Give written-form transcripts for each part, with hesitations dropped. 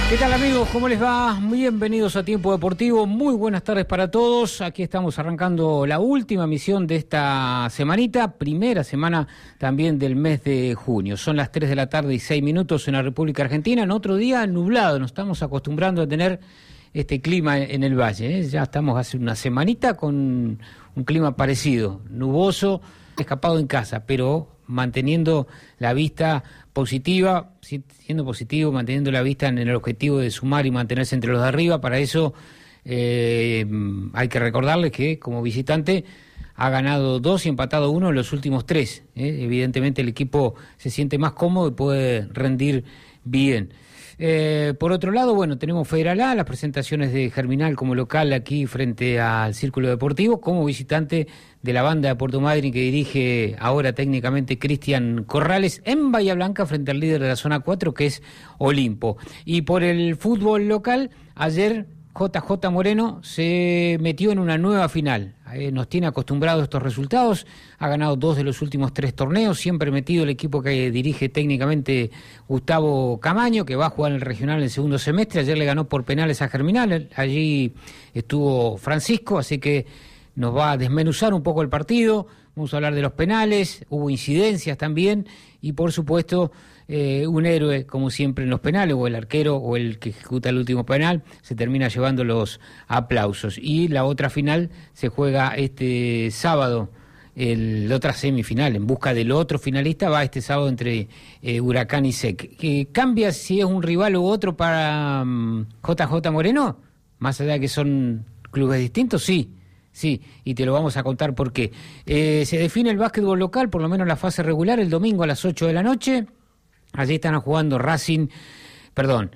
¿Qué tal, amigos? ¿Cómo les va? Bienvenidos a Tiempo Deportivo. Muy buenas tardes para todos. Aquí estamos arrancando la última emisión de esta semanita, primera semana también del mes de junio. Son las 3 de la tarde y 6 minutos en la República Argentina. En otro día nublado, nos estamos acostumbrando a tener este clima en el valle, ¿eh? Ya estamos hace una semanita con un clima parecido, nuboso, escapado en casa, pero manteniendo la vista positiva, siendo positivo, manteniendo la vista en el objetivo de sumar y mantenerse entre los de arriba. Para eso hay que recordarles que como visitante ha ganado 2 y empatado 1 en los últimos 3. Evidentemente el equipo se siente más cómodo y puede rendir bien. Por otro lado, bueno, tenemos Federal A, las presentaciones de Germinal como local aquí frente al Círculo Deportivo, como visitante de la banda de Puerto Madryn que dirige ahora técnicamente Cristian Corrales en Bahía Blanca frente al líder de la zona 4 que es Olimpo. Y por el fútbol local, ayer JJ Moreno se metió en una nueva final. Nos tiene acostumbrados a estos resultados, ha ganado 2 de los últimos 3 torneos, siempre metido el equipo que dirige técnicamente Gustavo Camaño, que va a jugar en el regional en el segundo semestre. Ayer le ganó por penales a Germinal, allí estuvo Francisco, así que nos va a desmenuzar un poco el partido. Vamos a hablar de los penales, hubo incidencias también y por supuesto un héroe como siempre en los penales, o el arquero o el que ejecuta el último penal se termina llevando los aplausos. Y la otra final se juega este sábado, la otra semifinal, en busca del otro finalista, va este sábado entre Huracán y SEC. ¿Cambia si es un rival u otro para JJ Moreno? Más allá de que son clubes distintos, sí. Sí, y te lo vamos a contar por qué. Se define el básquetbol local, por lo menos la fase regular, el domingo a las 8 de la noche. Allí están jugando Brown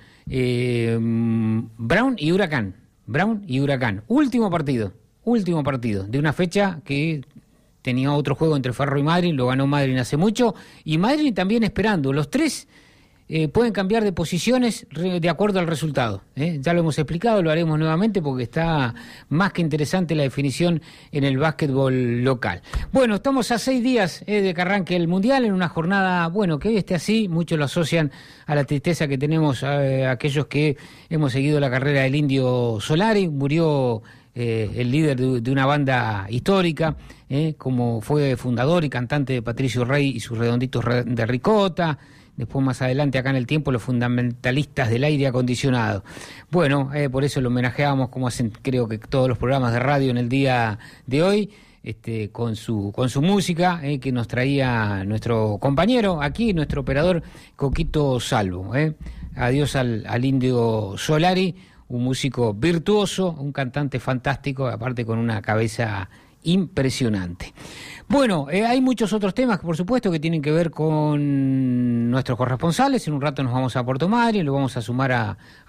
y Huracán. Brown y Huracán. Último partido de una fecha que tenía otro juego entre Ferro y Madryn, lo ganó Madryn hace mucho, y Madryn también esperando. Los tres pueden cambiar de posiciones de acuerdo al resultado. Ya lo hemos explicado, lo haremos nuevamente porque está más que interesante la definición en el básquetbol local. Bueno, estamos a 6 días de que arranque el Mundial, en una jornada, bueno, que hoy esté así, muchos lo asocian a la tristeza que tenemos aquellos que hemos seguido la carrera del Indio Solari. Murió el líder de una banda histórica, como fue fundador y cantante de Patricio Rey y sus Redonditos de Ricota. Después, más adelante, acá en el tiempo, los fundamentalistas del aire acondicionado. Bueno, por eso lo homenajeamos, como hacen creo que todos los programas de radio en el día de hoy, con su música, que nos traía nuestro compañero aquí, nuestro operador Coquito Salvo. Adiós al Indio Solari, un músico virtuoso, un cantante fantástico, aparte con una cabeza impresionante. Bueno, hay muchos otros temas, por supuesto, que tienen que ver con nuestros corresponsales. En un rato nos vamos a Puerto Madryn, lo vamos a sumar a